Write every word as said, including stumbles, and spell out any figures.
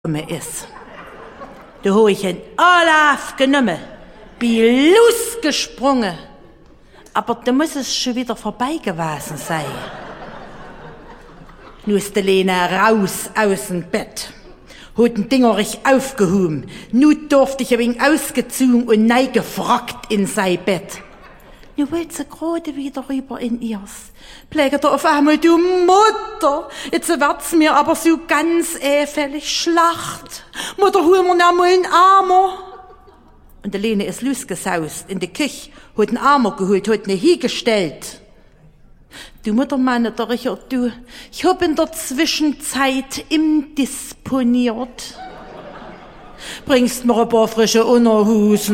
ist. Da hab ich ihn Olaf genommen, bin losgesprungen. Aber da muss es schon wieder vorbei gewesen sein. Nu ist die Lena raus aus dem Bett. Hat den Dinger richtig aufgehoben. Nu durfte ich ein wenig ausgezogen und neu gefragt in sein Bett. Nu wollte sie gerade wieder rüber in ihrs. Plägt er auf einmal, du Mutter, jetzt wird's mir aber so ganz äfällig Schlacht. Mutter, hol mir noch mal einen Armer. Und die Lene ist losgesaust in die Küche, hat einen Armer geholt, hat ihn hingestellt. Du Mutter, meine der Richard, du, ich hab in der Zwischenzeit im disponiert. Bringst mir ein paar frische Unterhosen.